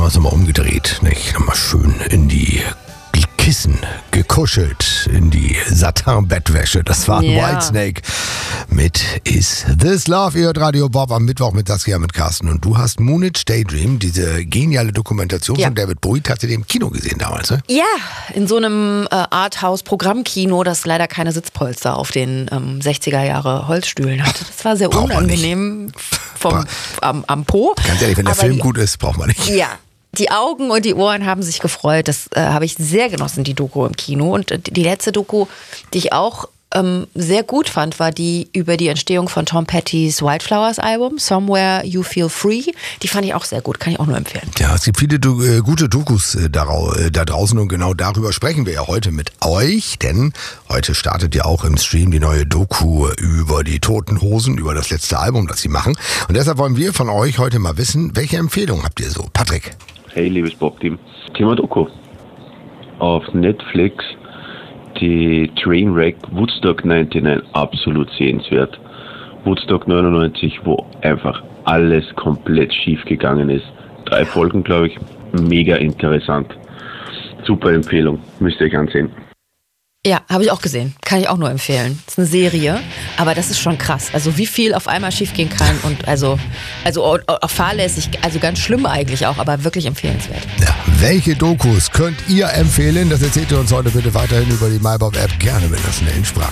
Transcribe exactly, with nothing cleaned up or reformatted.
wir es nochmal umgedreht, nicht? Nochmal schön in die Kissen gekuschelt, in die Satin-Bettwäsche. Das war Ja. Whitesnake mit Is This Love? Ihr hört Radio Bob am Mittwoch mit Saskia, mit Carsten. Und du hast Moonage Daydream, diese geniale Dokumentation Ja. von David Bowie, hast du den im Kino gesehen damals, ne? Ja, in so einem äh, Arthouse-Programmkino, das leider keine Sitzpolster auf den ähm, sechziger Jahre Holzstühlen hatte. Das war sehr Braucht man unangenehm vom, am, am Po. Ganz ehrlich, wenn der Aber Film die, gut ist, braucht man nicht. Ja, die Augen und die Ohren haben sich gefreut. Das äh, habe ich sehr genossen, die Doku im Kino. Und äh, die letzte Doku, die ich auch ähm, sehr gut fand, war die über die Entstehung von Tom Pettys Wildflowers Album, Somewhere You Feel Free. Die fand ich auch sehr gut, kann ich auch nur empfehlen. Ja, es gibt viele do- äh, gute Dokus äh, darau- äh, da draußen und genau darüber sprechen wir ja heute mit euch, denn heute startet ja auch im Stream die neue Doku über die Toten Hosen, über das letzte Album, das sie machen. Und deshalb wollen wir von euch heute mal wissen, welche Empfehlungen habt ihr so? Patrick? Hey, liebes Bob-Team. Thema Doku. Auf Netflix die Trainwreck Woodstock neunundneunzig, absolut sehenswert. Woodstock neunundneunzig, wo einfach alles komplett schief gegangen ist. Drei Folgen, glaube ich, mega interessant. Super Empfehlung, müsst ihr euch ansehen. Ja, habe ich auch gesehen. Kann ich auch nur empfehlen. Das ist eine Serie, aber das ist schon krass. Also wie viel auf einmal schiefgehen kann und also, also auch, auch fahrlässig, also ganz schlimm eigentlich auch, aber wirklich empfehlenswert. Ja, welche Dokus könnt ihr empfehlen? Das erzählt ihr uns heute bitte weiterhin über die MyBob-App, gerne mit einer schnellen Sprache.